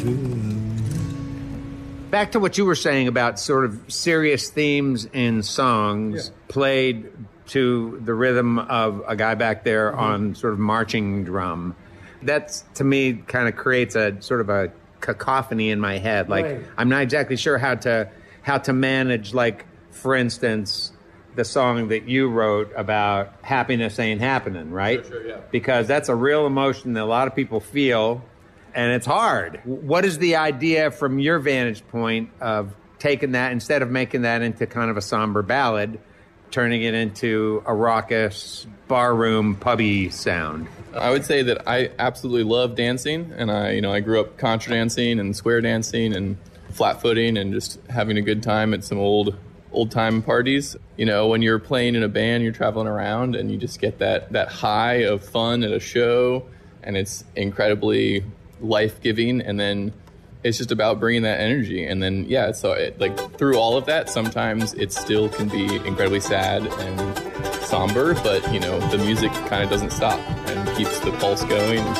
Back to what you were saying about sort of serious themes in songs played to the rhythm of a guy back there on sort of marching drum. That's, to me, kind of creates a sort of a cacophony in my head. Like, I'm not exactly sure how to manage, like, for instance, the song that you wrote about happiness ain't happening, right? Sure, yeah. Because that's a real emotion that a lot of people feel, and it's hard. What is the idea from your vantage point of taking that, instead of making that into kind of a somber ballad, turning it into a raucous, barroom, pubby sound? I would say that I absolutely love dancing, and I grew up contra dancing and square dancing and flat footing and just having a good time at some old time parties. When you're playing in a band, you're traveling around and you just get that high of fun at a show, and it's incredibly life-giving. And then it's just about bringing that energy. And then, through all of that, sometimes it still can be incredibly sad and somber, but, the music kind of doesn't stop and keeps the pulse going.